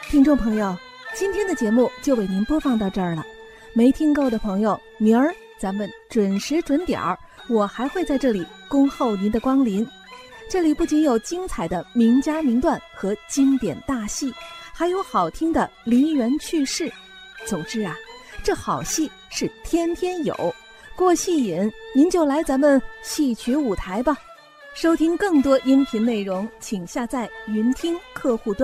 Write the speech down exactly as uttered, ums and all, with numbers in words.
听众朋友，今天的节目就为您播放到这儿了。没听够的朋友，明儿咱们准时准点儿，我还会在这里恭候您的光临。这里不仅有精彩的名家名段和经典大戏，还有好听的梨园趣事。总之啊，这好戏是天天有，过戏瘾您就来咱们戏曲舞台吧。收听更多音频内容，请下载云听客户端。